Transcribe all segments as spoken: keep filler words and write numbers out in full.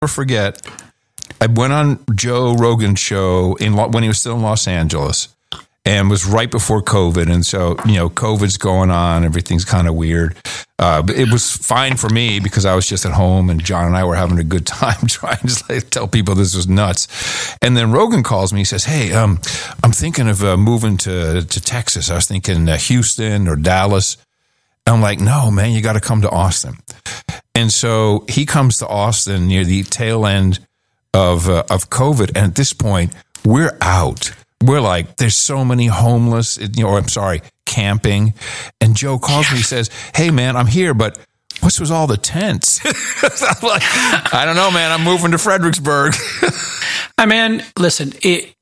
never forget, I went on Joe Rogan's show in when he was still in Los Angeles, and was right before COVID. And so, you know, COVID's going on. Everything's kind of weird. Uh, but it was fine for me because I was just at home and John and I were having a good time trying to like, tell people this was nuts. And then Rogan calls me. He says, hey, um, I'm thinking of uh, moving to, to Texas. I was thinking uh, Houston or Dallas. And I'm like, no, man, you got to come to Austin. And so he comes to Austin near the tail end of uh, of COVID. And at this point, we're out. We're like, there's so many homeless, you know, I'm sorry, camping. And Joe calls me, he says, hey, man, I'm here, but what's with all the tents? I'm like, I don't know, man. I'm moving to Fredericksburg. I mean, listen, it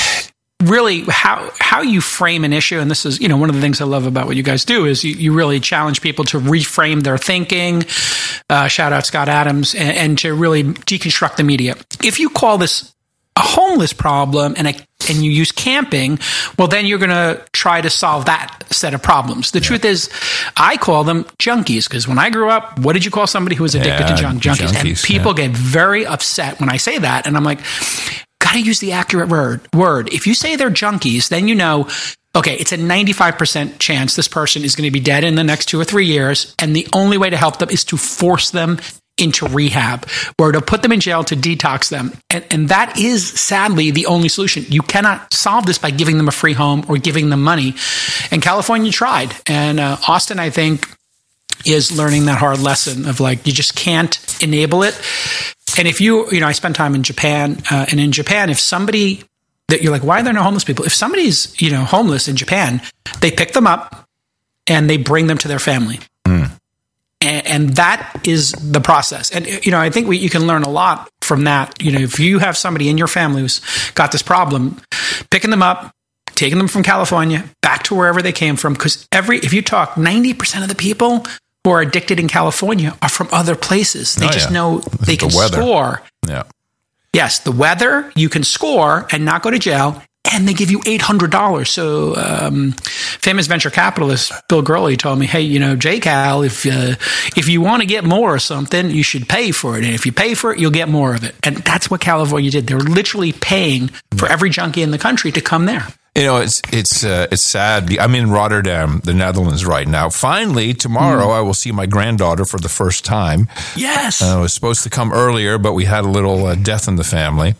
really how how you frame an issue, and this is, you know, one of the things I love about what you guys do is you, you really challenge people to reframe their thinking. Uh, shout out Scott Adams, and, and to really deconstruct the media. If you call this a homeless problem and a, and you use camping, well, then you're going to try to solve that set of problems. The yeah. truth is, I call them junkies because when I grew up, what did you call somebody who was addicted yeah, to junk? Junkies. junkies. And people yeah. get very upset when I say that. And I'm like, got to use the accurate word. Word. If you say they're junkies, then you know, okay, it's a ninety-five percent chance this person is going to be dead in the next two or three years. And the only way to help them is to force them into rehab or to put them in jail to detox them. And, and that is sadly the only solution. You cannot solve this by giving them a free home or giving them money. And California tried. And uh, Austin, I think, is learning that hard lesson of like, you just can't enable it. And if you, you know, I spent time in Japan, uh, and in Japan, if somebody that you're like, why are there no homeless people? If somebody's, you know, homeless in Japan, they pick them up and they bring them to their family. Mm. And, and that is the process. And, you know, I think we, you can learn a lot from that. You know, if you have somebody in your family who's got this problem, picking them up, taking them from California back to wherever they came from. Because every, if you talk, ninety percent of the people who are addicted in California are from other places. They oh, just yeah. know they can the score. Yeah. Yes, the weather, you can score and not go to jail, and they give you eight hundred dollars. So um, famous venture capitalist Bill Gurley told me, hey, you know, J Cal, if, uh, if you want to get more or something, you should pay for it. And if you pay for it, you'll get more of it. And that's what California did. They're literally paying for every junkie in the country to come there. You know, it's it's uh, it's sad. I'm in Rotterdam, the Netherlands right now. Finally, tomorrow, mm. I will see my granddaughter for the first time. Yes. Uh, I was supposed to come earlier, but we had a little uh, death in the family.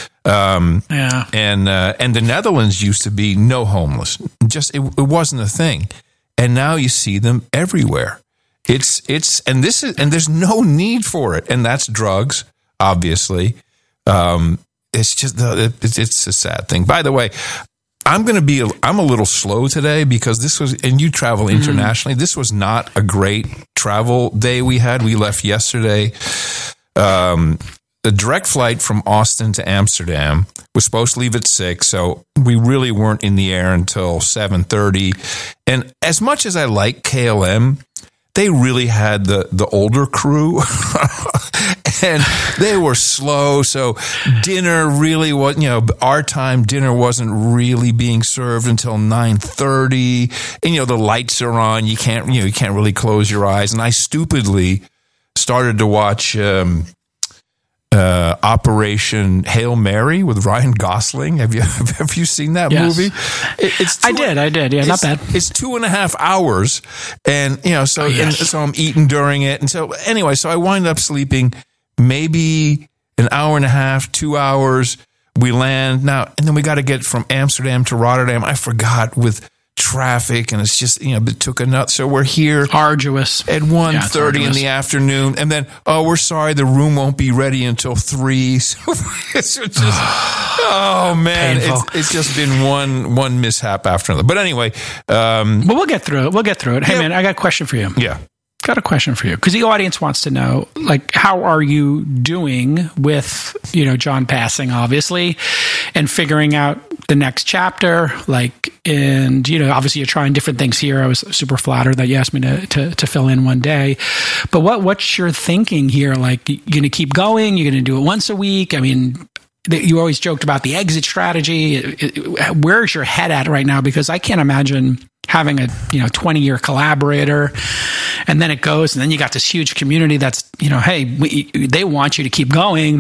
Um, yeah. And uh, and the Netherlands used to be no homeless. Just it, it wasn't a thing. And now you see them everywhere. It's it's and this is and there's no need for it. And that's drugs, obviously. Um, it's just the it's, it's a sad thing. By the way, I'm going to be, I'm a little slow today because this was, and you travel internationally. Mm. This was not a great travel day we had. We left yesterday. Um, the direct flight from Austin to Amsterdam was supposed to leave at six. So we really weren't in the air until seven thirty. And as much as I like K L M, they really had the, the older crew and they were slow. So dinner really wasn't, you know, our time dinner wasn't really being served until nine thirty. And, you know, the lights are on. You can't, you know, you can't really close your eyes. And I stupidly started to watch, um, Uh, Operation Hail Mary with Ryan Gosling. Have you have you seen that yes. movie? It, it's I did, I did. Yeah, not bad. It's two and a half hours, and you know, so oh, yes. and, so I'm eating during it, and so anyway, so I wind up sleeping maybe an hour and a half, two hours. We land now, and then we got to get from Amsterdam to Rotterdam. I forgot with traffic, and it's just, you know, it took a nut. So we're here arduous at one thirty yeah, in the afternoon, and then oh, we're sorry, the room won't be ready until three. So it's just oh man, it's, it's just been one one mishap after another. But anyway, um, well, we'll get through it. We'll get through it. Hey yeah. man, I got a question for you. Yeah. Got a question for you because the audience wants to know, like, how are you doing with, you know, John passing, obviously, and figuring out the next chapter, like, and, you know, obviously you're trying different things here. I was super flattered that you asked me to, to, to fill in one day, but what, what's your thinking here? Like, you're going to keep going? You're going to do it once a week? I mean, you always joked about the exit strategy. It, it, where's your head at right now? Because I can't imagine having a, you know, twenty year collaborator, and then it goes, and then you got this huge community that's, you know, hey, we, they want you to keep going,